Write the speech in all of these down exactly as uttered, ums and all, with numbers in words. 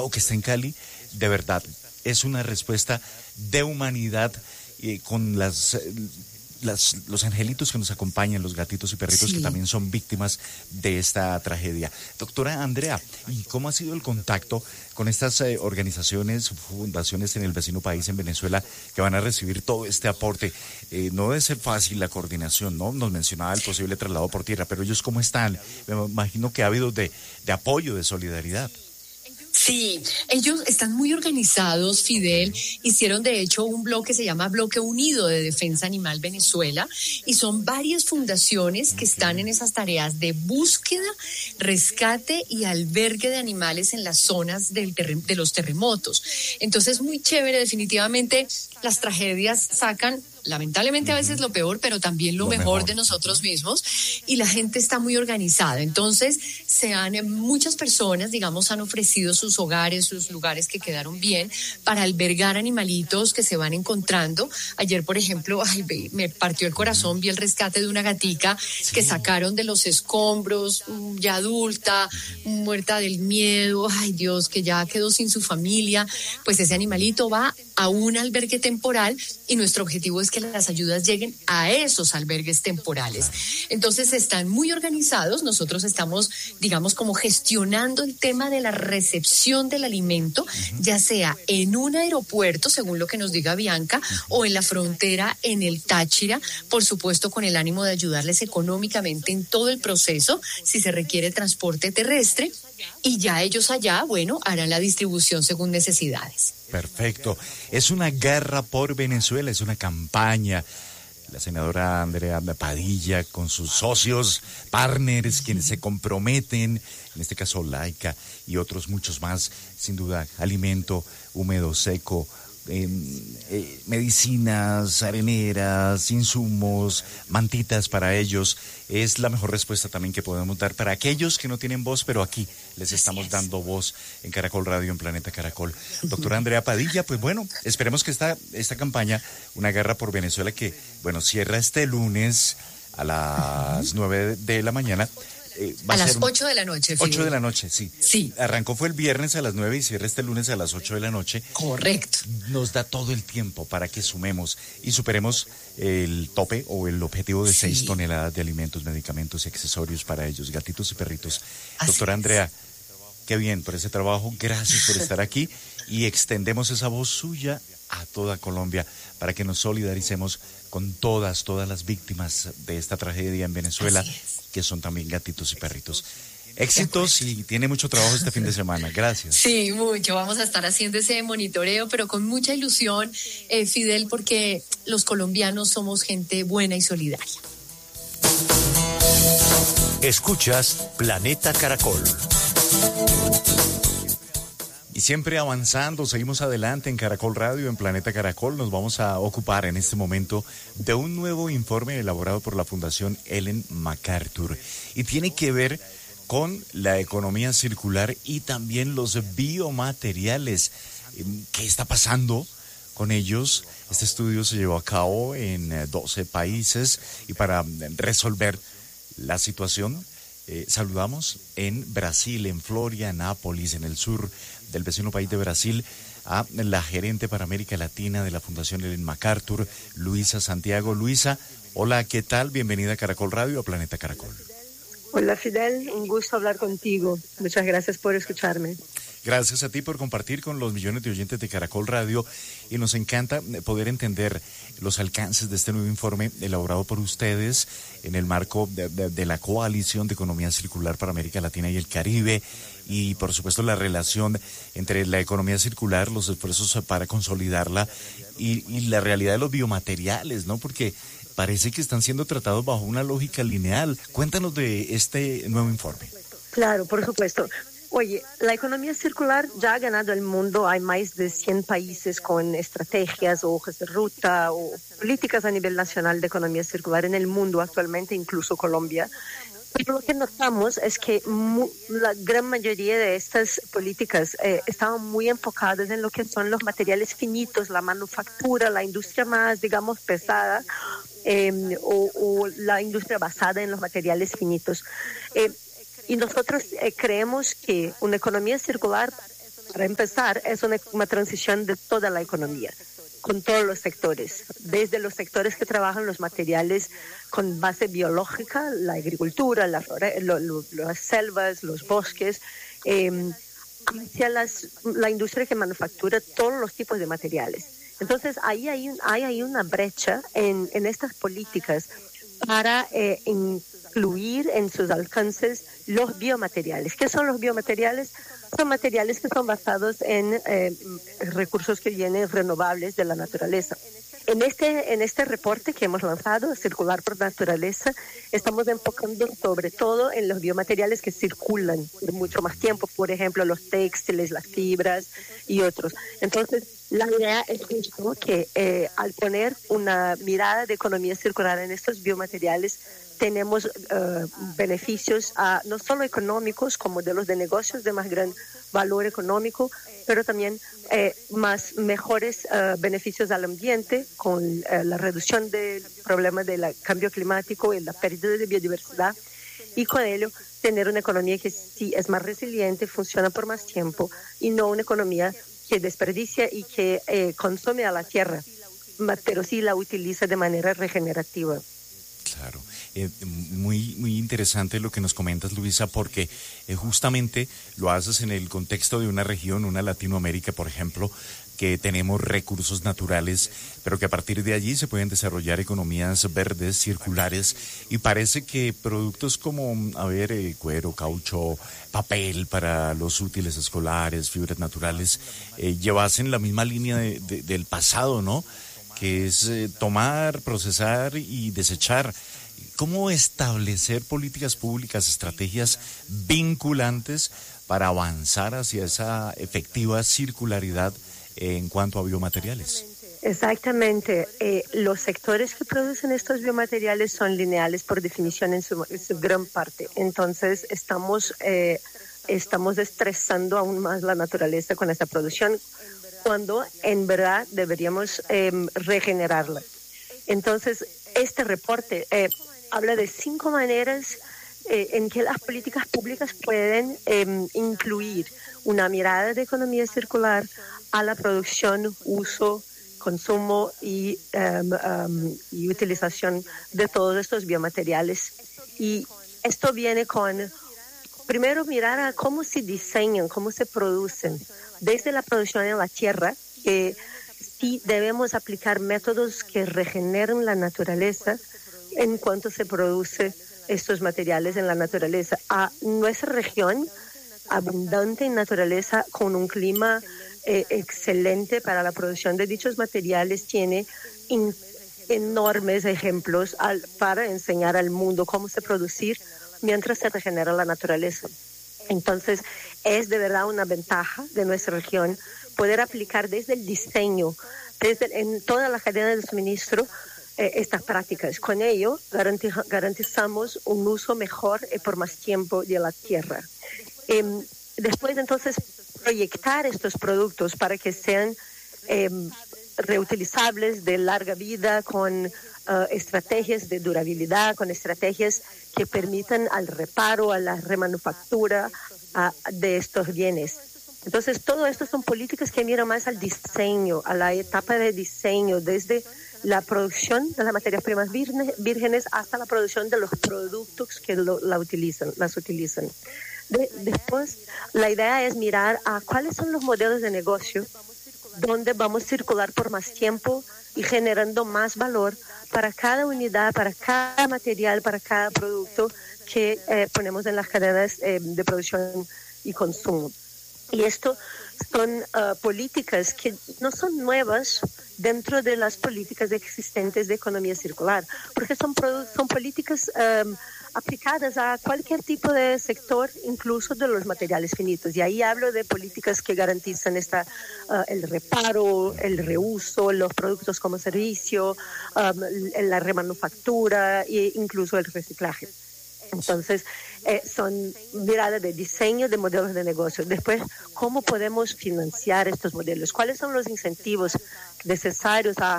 o que está en Cali, de verdad, es una respuesta de humanidad eh, con las... Eh, Las, los angelitos que nos acompañan, los gatitos y perritos, sí, que también son víctimas de esta tragedia. Doctora Andrea, ¿y cómo ha sido el contacto con estas eh, organizaciones, fundaciones en el vecino país, en Venezuela, que van a recibir todo este aporte? Eh, no debe ser fácil la coordinación, ¿no? Nos mencionaba el posible traslado por tierra, pero ellos ¿cómo están? Me imagino que ha habido de, de apoyo, de solidaridad. Sí, ellos están muy organizados, Fidel. Hicieron de hecho un bloque que se llama Bloque Unido de Defensa Animal Venezuela y son varias fundaciones que están en esas tareas de búsqueda, rescate y albergue de animales en las zonas del terre- de los terremotos. Entonces, muy chévere, definitivamente las tragedias sacan lamentablemente a veces lo peor, pero también lo, lo mejor, mejor de nosotros mismos, y la gente está muy organizada. Entonces, se han, muchas personas, digamos, han ofrecido sus hogares, sus lugares que quedaron bien para albergar animalitos que se van encontrando. Ayer, por ejemplo, ay, me partió el corazón, vi el rescate de una gatica sí. que sacaron de los escombros, ya adulta, muerta del miedo, ay Dios, que ya quedó sin su familia. Pues ese animalito va a un albergue temporal y nuestro objetivo es que las ayudas lleguen a esos albergues temporales. Entonces están muy organizados, nosotros estamos, digamos, como gestionando el tema de la recepción del alimento, uh-huh. ya sea en un aeropuerto, según lo que nos diga Bianca, uh-huh. o en la frontera, en el Táchira, por supuesto con el ánimo de ayudarles económicamente en todo el proceso, si se requiere transporte terrestre, y ya ellos allá, bueno, harán la distribución según necesidades. Perfecto. Es una guerra por Venezuela, es una campaña. La senadora Andrea Padilla con sus socios, partners, quienes se comprometen, en este caso Laica y otros muchos más, sin duda, alimento húmedo, seco, eh, eh, medicinas, areneras, insumos, mantitas para ellos. Es la mejor respuesta también que podemos dar para aquellos que no tienen voz, pero aquí les estamos dando voz en Caracol Radio, en Planeta Caracol. Doctora Andrea Padilla, pues bueno, esperemos que esta, esta campaña, Una Guerra por Venezuela, que bueno, cierra este lunes a las nueve de la mañana. Eh, va a, a las ser ocho de la noche. Fidel. ocho de la noche, sí. Sí. Arrancó fue el viernes a las nueve y cierra este lunes a las ocho de la noche. Correcto. Nos da todo el tiempo para que sumemos y superemos el tope o el objetivo de sí. seis toneladas de alimentos, medicamentos y accesorios para ellos, gatitos y perritos. Así Doctora Andrea, es. Qué bien por ese trabajo, gracias por estar aquí y extendemos esa voz suya a toda Colombia para que nos solidaricemos con todas, todas las víctimas de esta tragedia en Venezuela, que son también gatitos y perritos. Éxitos y tiene mucho trabajo este fin de semana. Gracias. Sí, mucho. Vamos a estar haciendo ese monitoreo, pero con mucha ilusión, eh, Fidel, porque los colombianos somos gente buena y solidaria. Escuchas Planeta Caracol. Y siempre avanzando, seguimos adelante en Caracol Radio, en Planeta Caracol. Nos vamos a ocupar en este momento de un nuevo informe elaborado por la Fundación Ellen MacArthur. Y tiene que ver con la economía circular y también los biomateriales. ¿Qué está pasando con ellos? Este estudio se llevó a cabo en doce países y para resolver la situación, eh, saludamos en Brasil, en Florianópolis, en el sur del vecino país de Brasil, a la gerente para América Latina de la Fundación Ellen MacArthur, Luisa Santiago. Luisa, hola, ¿qué tal? Bienvenida a Caracol Radio, a Planeta Caracol. Hola Fidel, un gusto hablar contigo. Muchas gracias por escucharme. Gracias a ti por compartir con los millones de oyentes de Caracol Radio y nos encanta poder entender los alcances de este nuevo informe elaborado por ustedes en el marco de, de, de la Coalición de Economía Circular para América Latina y el Caribe y por supuesto la relación entre la economía circular, los esfuerzos para consolidarla y, y la realidad de los biomateriales, ¿no? Porque parece que están siendo tratados bajo una lógica lineal. Cuéntanos de este nuevo informe. Claro, por supuesto. Oye, la economía circular ya ha ganado el mundo. Hay más de cien países con estrategias o hojas de ruta o políticas a nivel nacional de economía circular en el mundo actualmente, incluso Colombia. Pero lo que notamos es que mu- la gran mayoría de estas políticas eh, estaban muy enfocadas en lo que son los materiales finitos, la manufactura, la industria más, digamos, pesada eh, o, o la industria basada en los materiales finitos. Eh, Y nosotros eh, creemos que una economía circular para empezar, es una, una transición de toda la economía, con todos los sectores, desde los sectores que trabajan los materiales con base biológica, la agricultura, la, lo, lo, las selvas, los bosques, eh, hacia las, la industria que manufactura todos los tipos de materiales. Entonces, ahí hay, un, hay, hay una brecha en, en estas políticas para eh, incluir en sus alcances los biomateriales. ¿Qué son los biomateriales? Son materiales que son basados en eh, recursos que vienen renovables de la naturaleza. En este, en este reporte que hemos lanzado, Circular por Naturaleza, estamos enfocando sobre todo en los biomateriales que circulan por mucho más tiempo, por ejemplo, los textiles, las fibras y otros. Entonces, la idea es justo que eh, al poner una mirada de economía circular en estos biomateriales, tenemos uh, beneficios uh, no solo económicos, como de los de negocios de más gran valor económico, pero también eh, más mejores uh, beneficios al ambiente con uh, la reducción del problema del cambio climático y la pérdida de biodiversidad, y con ello tener una economía que sí es más resiliente, funciona por más tiempo, y no una economía que desperdicia y que eh, consume a la tierra, pero sí la utiliza de manera regenerativa. Claro, eh, muy, muy interesante lo que nos comentas, Luisa, porque eh, justamente lo haces en el contexto de una región, una Latinoamérica, por ejemplo, que tenemos recursos naturales, pero que a partir de allí se pueden desarrollar economías verdes, circulares, y parece que productos como, a ver, eh, cuero, caucho, papel para los útiles escolares, fibras naturales, eh, llevasen la misma línea de, de, del pasado, ¿no?, que es eh, tomar, procesar y desechar. ¿Cómo establecer políticas públicas, estrategias vinculantes para avanzar hacia esa efectiva circularidad en cuanto a biomateriales? Exactamente. Eh, los sectores que producen estos biomateriales son lineales por definición en su, en su gran parte. Entonces estamos, eh, estamos estresando aún más la naturaleza con esta producción, cuando en verdad deberíamos eh, regenerarla. Entonces, este reporte eh, habla de cinco maneras eh, en que las políticas públicas pueden eh, incluir una mirada de economía circular a la producción, uso, consumo y, um, um, y utilización de todos estos biomateriales. Y esto viene con, primero, mirar a cómo se diseñan, cómo se producen, desde la producción en la tierra, que sí debemos aplicar métodos que regeneren la naturaleza en cuanto se produce estos materiales en la naturaleza. A nuestra región, abundante en naturaleza, con un clima eh, excelente para la producción de dichos materiales, tiene in, enormes ejemplos al, para enseñar al mundo cómo se producir mientras se regenera la naturaleza. Entonces, es de verdad una ventaja de nuestra región poder aplicar desde el diseño, desde en toda la cadena de suministro, eh, estas prácticas. Con ello, garantiza, garantizamos un uso mejor y por más tiempo de la tierra. Eh, después, entonces, proyectar estos productos para que sean eh, reutilizables de larga vida, con uh, estrategias de durabilidad, con estrategias que permitan al reparo, a la remanufactura uh, de estos bienes. Entonces, todo esto son políticas que miran más al diseño, a la etapa de diseño, desde la producción de las materias primas vírgenes hasta la producción de los productos que lo, la utilizan, las utilizan. De, después, la idea es mirar a cuáles son los modelos de negocio donde vamos a circular por más tiempo y generando más valor para cada unidad, para cada material, para cada producto que eh, ponemos en las cadenas eh, de producción y consumo. Y esto son uh, políticas que no son nuevas dentro de las políticas existentes de economía circular, porque son, son políticas um, aplicadas a cualquier tipo de sector, incluso de los materiales finitos. Y ahí hablo de políticas que garantizan esta, uh, el reparo, el reuso, los productos como servicio, um, la remanufactura e incluso el reciclaje. Entonces, eh, son miradas de diseño de modelos de negocio. Después, ¿cómo podemos financiar estos modelos? ¿Cuáles son los incentivos necesarios a,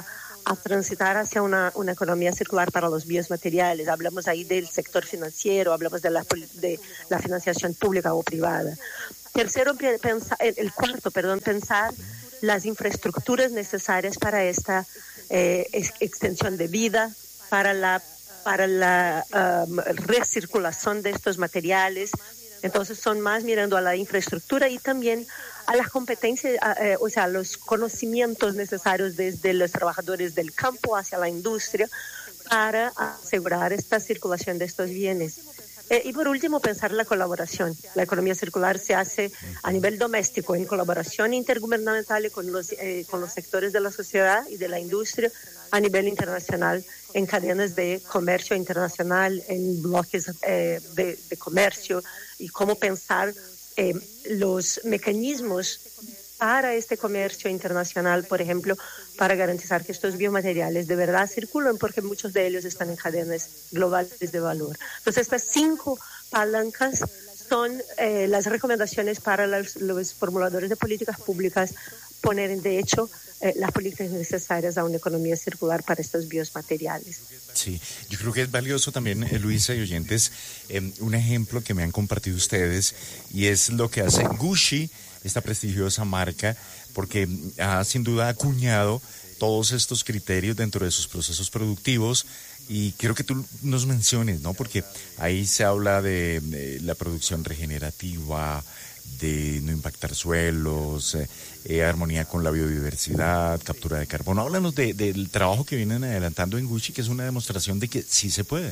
a transitar hacia una, una economía circular para los biomateriales. Hablamos ahí del sector financiero, hablamos de la, de la financiación pública o privada. Tercero, pensar, el cuarto, perdón, pensar las infraestructuras necesarias para esta eh, extensión de vida, para la, para la um, recirculación de estos materiales. Entonces son más mirando a la infraestructura y también a las competencias, eh, o sea, los conocimientos necesarios desde los trabajadores del campo hacia la industria para asegurar esta circulación de estos bienes. Eh, y por último, pensar la colaboración. La economía circular se hace a nivel doméstico, en colaboración intergubernamental con los, eh, con los sectores de la sociedad y de la industria, a nivel internacional, en cadenas de comercio internacional, en bloques eh, de, de comercio, y cómo pensar eh, los mecanismos para este comercio internacional, por ejemplo, para garantizar que estos biomateriales de verdad circulan, porque muchos de ellos están en cadenas globales de valor. Entonces, estas cinco palancas son eh, las recomendaciones para los, los formuladores de políticas públicas poner en de hecho eh, las políticas necesarias a una economía circular para estos biomateriales. Sí, yo creo que es valioso también, eh, Luisa y oyentes, eh, un ejemplo que me han compartido ustedes, y es lo que hace Gucci, esta prestigiosa marca, porque ha sin duda acuñado todos estos criterios dentro de sus procesos productivos, y quiero que tú nos menciones, ¿no? Porque ahí se habla de, de la producción regenerativa, de no impactar suelos, eh, eh, armonía con la biodiversidad, captura de carbono. Háblanos de, del trabajo que vienen adelantando en Gucci, que es una demostración de que sí se puede.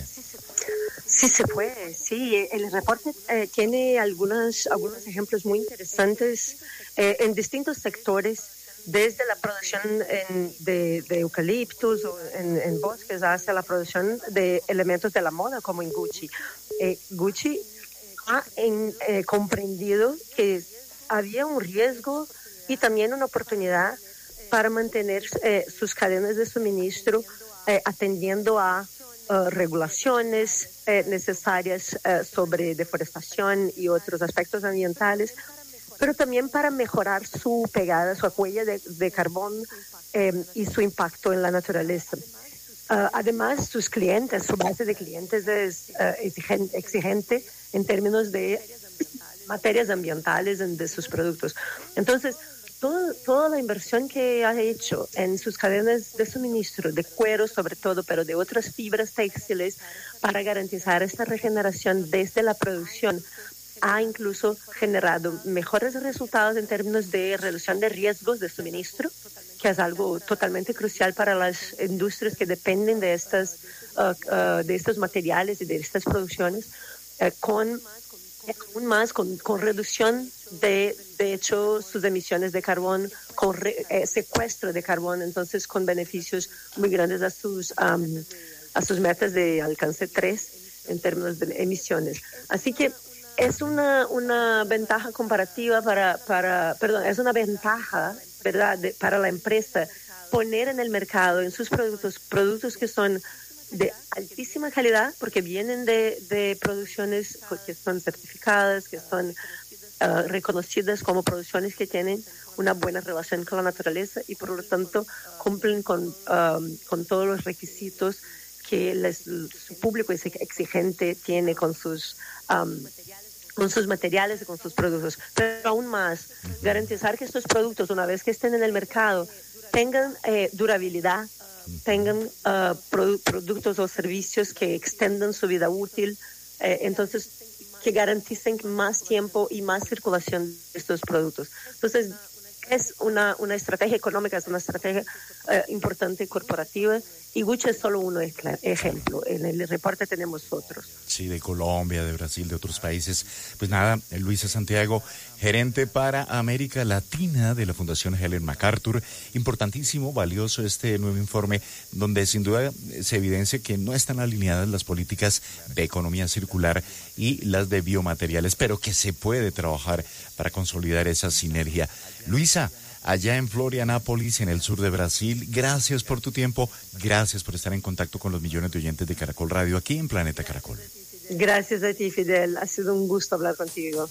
Sí se puede, sí. El reporte eh, tiene algunos, algunos ejemplos muy interesantes eh, en distintos sectores, desde la producción en, de, de eucaliptos o en, en bosques hacia la producción de elementos de la moda, como en Gucci. Eh, Gucci ha en, eh, comprendido que había un riesgo y también una oportunidad para mantener eh, sus cadenas de suministro eh, atendiendo a Uh, regulaciones eh, necesarias uh, sobre deforestación y otros aspectos ambientales, pero también para mejorar su pegada, su huella de, de carbón eh, y su impacto en la naturaleza. Uh, además, sus clientes, su base de clientes es uh, exigente, exigente en términos de materias ambientales de sus productos. Entonces, Todo, toda la inversión que ha hecho en sus cadenas de suministro, de cuero sobre todo, pero de otras fibras textiles, para garantizar esta regeneración desde la producción, ha incluso generado mejores resultados en términos de reducción de riesgos de suministro, que es algo totalmente crucial para las industrias que dependen de, estas, uh, uh, de estos materiales y de estas producciones, uh, con aún más con, con reducción de, de hecho, sus emisiones de carbón, con re, eh, secuestro de carbón, entonces con beneficios muy grandes a sus, um, a sus metas de alcance tres en términos de emisiones. Así que es una, una ventaja comparativa para, para, perdón, es una ventaja, ¿verdad?, de, para la empresa poner en el mercado, en sus productos, productos que son de altísima calidad, porque vienen de, de producciones que son certificadas, que son uh, reconocidas como producciones que tienen una buena relación con la naturaleza y por lo tanto cumplen con, um, con todos los requisitos que les, su público exigente tiene con sus, um, con sus materiales y con sus productos. Pero aún más, garantizar que estos productos, una vez que estén en el mercado, tengan eh, durabilidad, tengan uh, produ- productos o servicios que extendan su vida útil, eh, entonces que garanticen más tiempo y más circulación de estos productos. Entonces es una, una estrategia económica, es una estrategia eh, importante corporativa, y Gucci es solo un ejemplo. En el reporte tenemos otros. Sí, de Colombia, de Brasil, de otros países. Pues nada, Luisa Santiago, gerente para América Latina de la Fundación Ellen MacArthur. Importantísimo, valioso este nuevo informe, donde sin duda se evidencia que no están alineadas las políticas de economía circular y las de biomateriales, pero que se puede trabajar para consolidar esa sinergia. Luisa, allá en Florianópolis, en el sur de Brasil, gracias por tu tiempo, gracias por estar en contacto con los millones de oyentes de Caracol Radio aquí en Planeta Caracol. Gracias a ti, Fidel, ha sido un gusto hablar contigo.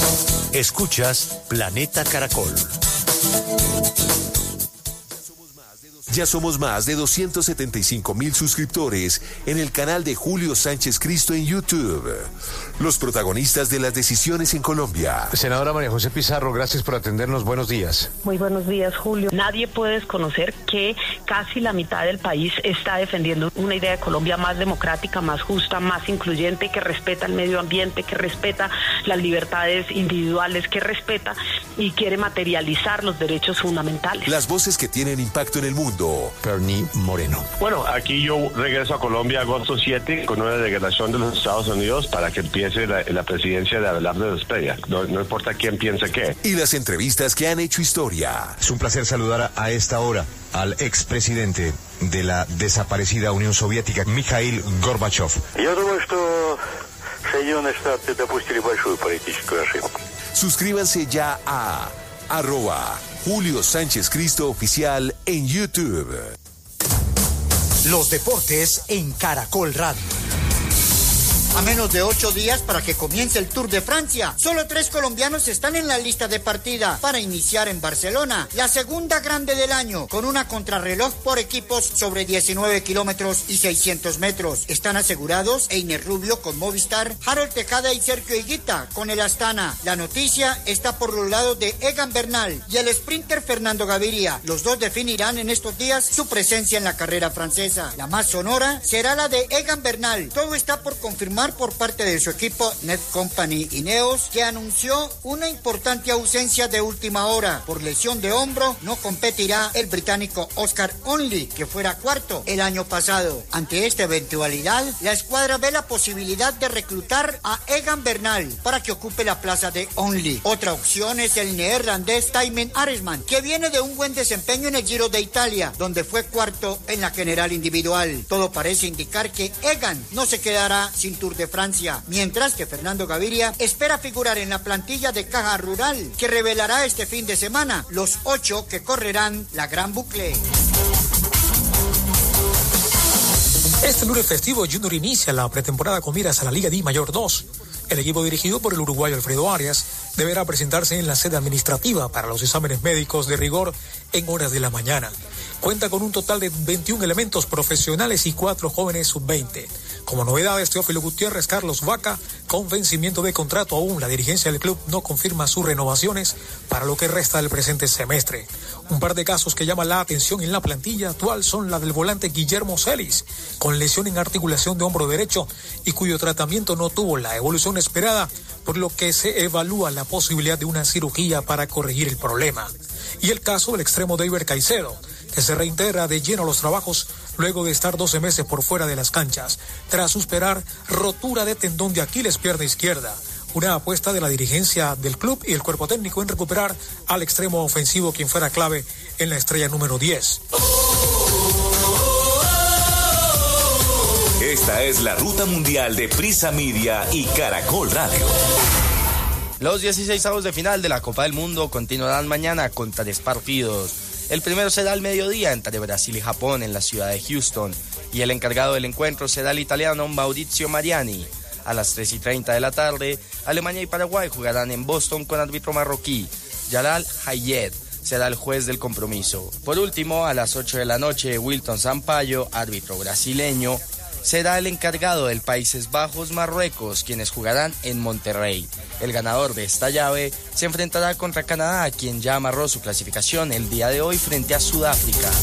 Escuchas Planeta Caracol. Ya somos más de doscientos setenta y cinco mil suscriptores en el canal de Julio Sánchez Cristo en YouTube. Los protagonistas de las decisiones en Colombia. Senadora María José Pizarro, gracias por atendernos. Buenos días. Muy buenos días, Julio. Nadie puede desconocer que casi la mitad del país está defendiendo una idea de Colombia más democrática, más justa, más incluyente, que respeta el medio ambiente, que respeta las libertades individuales, que respeta y quiere materializar los derechos fundamentales. Las voces que tienen impacto en el mundo. Bernie Moreno. Bueno, aquí yo regreso a Colombia agosto siete con una delegación de los Estados Unidos para que empiece la, la presidencia de Abelardo Despella. No, no importa quién piense qué. Y las entrevistas que han hecho historia. Es un placer saludar a esta hora al expresidente de la desaparecida Unión Soviética, Mikhail Gorbachev. Я думаю, что Соединенные Штаты допустили большую политическую ошибку. Suscríbanse ya a arroba Julio Sánchez Cristo Oficial en YouTube. Los deportes en Caracol Radio. A menos de ocho días para que comience el Tour de Francia, solo tres colombianos están en la lista de partida para iniciar en Barcelona, la segunda grande del año, con una contrarreloj por equipos sobre diecinueve kilómetros y seiscientos metros. Están asegurados Einer Rubio con Movistar, Harold Tejada y Sergio Higuita con el Astana. La noticia está por los lados de Egan Bernal y el sprinter Fernando Gaviria. Los dos definirán en estos días su presencia en la carrera francesa. La más sonora será la de Egan Bernal. Todo está por confirmar por parte de su equipo Net Company Ineos, que anunció una importante ausencia de última hora. Por lesión de hombro no competirá el británico Oscar Onley, que fuera cuarto el año pasado. Ante esta eventualidad, la escuadra ve la posibilidad de reclutar a Egan Bernal para que ocupe la plaza de Onley. Otra opción es el neerlandés Thymen Arensman, que viene de un buen desempeño en el Giro de Italia, donde fue cuarto en la general individual. Todo parece indicar que Egan no se quedará sin Tour de Francia, mientras que Fernando Gaviria espera figurar en la plantilla de Caja Rural, que revelará este fin de semana los ocho que correrán la Gran Boucle. Este lunes festivo, Junior inicia la pretemporada con miras a la Liga D Mayor dos. El equipo dirigido por el uruguayo Alfredo Arias deberá presentarse en la sede administrativa para los exámenes médicos de rigor en horas de la mañana. Cuenta con un total de veintiún elementos profesionales y cuatro jóvenes sub veinte. Como novedades, Teófilo Gutiérrez, Carlos Vaca, con vencimiento de contrato aún, la dirigencia del club no confirma sus renovaciones para lo que resta del presente semestre. Un par de casos que llaman la atención en la plantilla actual son la del volante Guillermo Celis, con lesión en articulación de hombro derecho y cuyo tratamiento no tuvo la evolución esperada, por lo que se evalúa la posibilidad de una cirugía para corregir el problema. Y el caso del extremo David Caicedo, que se reintegra de lleno a los trabajos luego de estar doce meses por fuera de las canchas, tras superar rotura de tendón de Aquiles pierna izquierda. Una apuesta de la dirigencia del club y el cuerpo técnico en recuperar al extremo ofensivo, quien fuera clave en la estrella número diez. Esta es la ruta mundial de Prisa Media y Caracol Radio. Los dieciseisavos de final de la Copa del Mundo continuarán mañana con tres partidos. El primero será al mediodía entre Brasil y Japón en la ciudad de Houston, y el encargado del encuentro será el italiano Maurizio Mariani. A las tres y treinta de la tarde, Alemania y Paraguay jugarán en Boston con árbitro marroquí. Jalal Hayed será el juez del compromiso. Por último, a las ocho de la noche, Wilton Sampaio, árbitro brasileño, será el encargado del Países Bajos-Marruecos, quienes jugarán en Monterrey. El ganador de esta llave se enfrentará contra Canadá, quien ya amarró su clasificación el día de hoy frente a Sudáfrica.